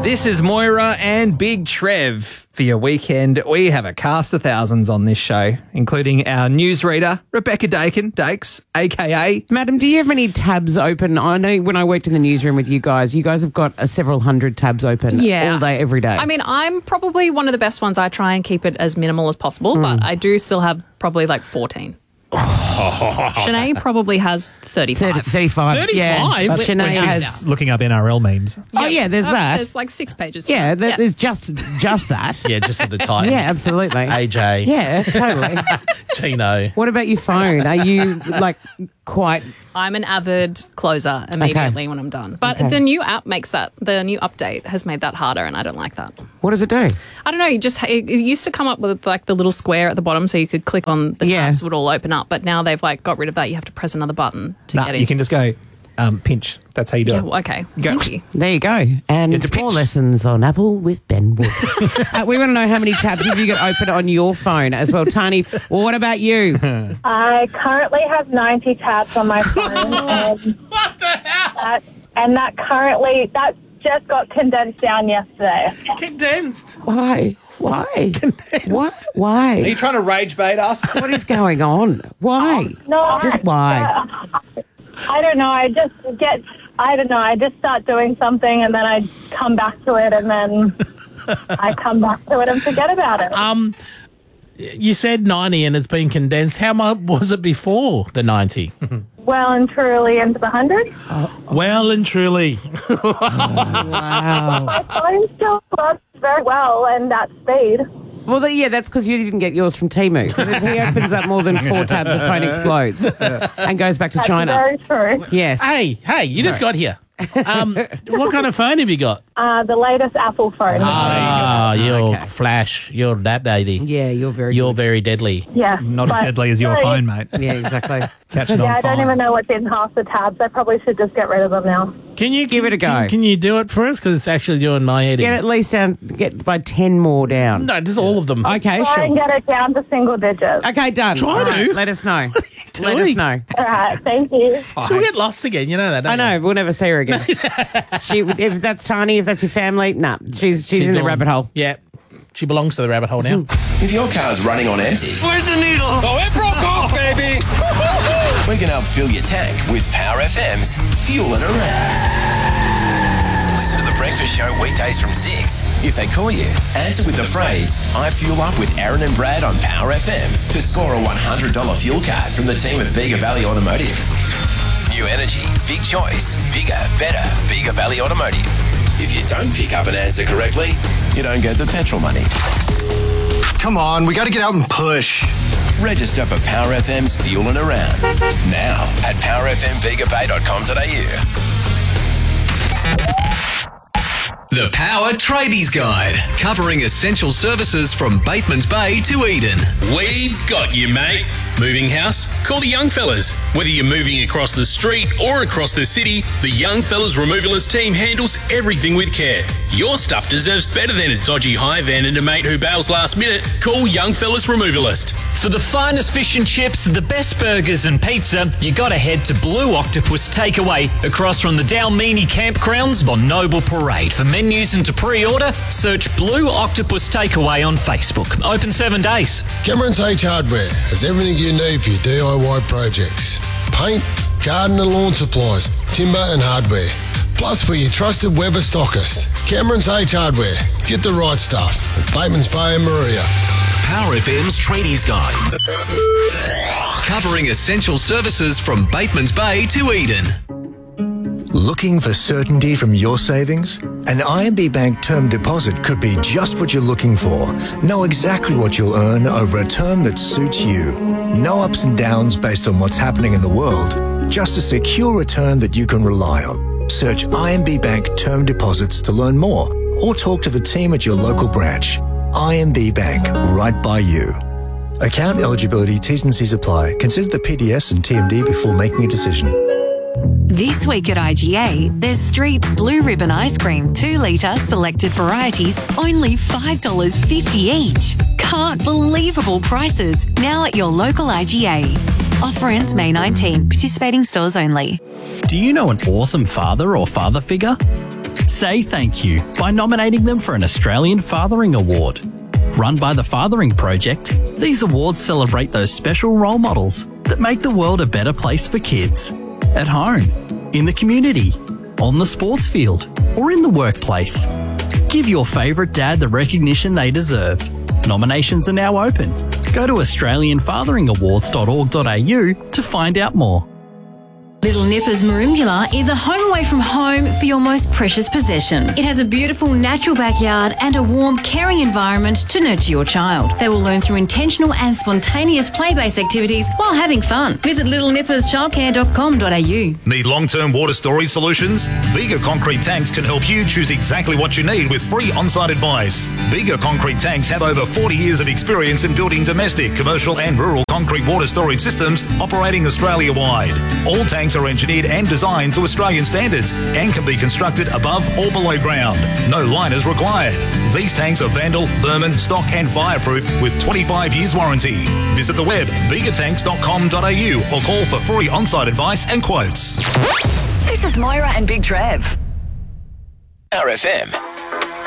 This is Moira and Big Trev. For your weekend, we have a cast of thousands on this show, including our newsreader, Rebecca Dakes, a.k.a. Madam, do you have any tabs open? I know when I worked in the newsroom with you guys have got several hundred tabs open all day, every day. I mean, I'm probably one of the best ones. I try and keep it as minimal as possible, but I do still have probably like 14. Shanae probably has 35. 35. Yeah. That's Shanae when has... she's looking up NRL memes. Oh, yeah, there's that. There's like 6 pages. Yeah, there's just that. Yeah, just at the Titans. Yeah, absolutely. AJ. Yeah, totally. Chino. What about your phone? Are you like quite... I'm an avid closer immediately when I'm done. But the new app the new update has made that harder, and I don't like that. What does it do? I don't know. It used to come up with like the little square at the bottom so you could click on the tabs would all open up. But now they've like got rid of that. You have to press another button to get it. You can just go pinch. That's how you do it. Well, okay. Thank you. There you go. And more lessons on Apple with Ben Wood. We want to know how many tabs have you got open on your phone as well. Tani, what about you? I currently have 90 tabs on my phone. What the hell? That just got condensed down yesterday. Condensed. Why? Condensed. What? Why? Are you trying to rage bait us? What is going on? Why? No, Just why? I don't know. I just start doing something and then I come back to it and then I come back to it and forget about it. You said 90 and it's been condensed. How much was it before the 90? Well and truly into the 100. Well and truly. Wow. My phone still works very well and at speed. Well, that's because you didn't get yours from Temu. Because if he opens up more than 4 tabs, the phone explodes and goes back to China. Very true. Yes. Hey, you just got here. What kind of phone have you got? The latest Apple phone. You're Flash. You're that lady. Yeah, you're very deadly. Yeah. Not as deadly as your phone, mate. Yeah, exactly. Catch it on I fire. don't even know what's in half the tabs. I probably should just get rid of them now. Can you Give it a go. Can you do it for us? Because it's actually doing my head in. Get at least get by 10 more down. No, just all of them. Okay, Try and sure. get it down to single digits. Okay, done. Try All right, to. let us know. Let doing? us know. All right, thank you. She'll get lost again. You know that, I don't you? know, we'll never see her again. If that's Tani, if that's your family, she's in the gone. rabbit hole. Yeah. She belongs to the rabbit hole now. If your car's running on empty, Where's the needle? Oh, it broke off, baby! we can help fill your tank with Power FM's Fuelin' Around. Listen to The Breakfast Show weekdays from 6. If they call you, answer with the phrase, I fuel up with Aaron and Brad on Power FM to score a $100 fuel card from the team at Bega Valley Automotive. New energy, big choice, bigger, better, Bega Valley Automotive. If you don't pick up and answer correctly, you don't get the petrol money. Come on, we got to get out and push. Register for Power FM's Fuelin' Around now at powerfmbegabay.com.au. The Power Tradies Guide, covering essential services from Bateman's Bay to Eden. We've got you, mate. Moving house? Call the Young Fellas. Whether you're moving across the street or across the city, the Young Fellas Removalist team handles everything with care. Your stuff deserves better than a dodgy hire van and a mate who bails last minute. Call Young Fellas Removalist. For the finest fish and chips, the best burgers and pizza, you gotta head to Blue Octopus Takeaway across from the Dalmini Campgrounds on Noble Parade. For menus and to pre-order, search Blue Octopus Takeaway on Facebook. Open 7 days. Cameron's H Hardware has everything you need for your DIY projects. Paint, garden and lawn supplies, timber and hardware. Plus, we're your trusted Weber stockist. Cameron's H Hardware. Get the right stuff at Bateman's Bay and Maria. Power FM's Tradies Guide, covering essential services from Bateman's Bay to Eden. Looking for certainty from your savings? An IMB Bank term deposit could be just what you're looking for. Know exactly what you'll earn over a term that suits you. No ups and downs based on what's happening in the world. Just a secure return that you can rely on. Search IMB Bank term deposits to learn more or talk to the team at your local branch. IMB Bank, right by you. Account eligibility, T's and C's apply. Consider the PDS and TMD before making a decision. This week at IGA, there's Street's Blue Ribbon Ice Cream, 2 litre selected varieties, only $5.50 each. Can't believable prices, now at your local IGA. Offer ends May 19, participating stores only. Do you know an awesome father or father figure? Say thank you by nominating them for an Australian Fathering Award. Run by the Fathering Project, these awards celebrate those special role models that make the world a better place for kids. At home, in the community, on the sports field, or in the workplace. Give your favourite dad the recognition they deserve. Nominations are now open. Go to australianfatheringawards.org.au to find out more. Little Nippers Merimbula is a home away from home for your most precious possession. It has a beautiful natural backyard and a warm, caring environment to nurture your child. They will learn through intentional and spontaneous play-based activities while having fun. Visit littlenipperschildcare.com.au. Need long-term water storage solutions? Bega Concrete Tanks can help you choose exactly what you need with free on-site advice. Bega Concrete Tanks have over 40 years of experience in building domestic, commercial and rural concrete water storage systems operating Australia-wide. All tanks are engineered and designed to Australian standards and can be constructed above or below ground. No liners required. These tanks are vandal, vermin, stock and fireproof with 25 years warranty. Visit the web begatanks.com.au or call for free on-site advice and quotes. This is Moira and Big Trev. RFM.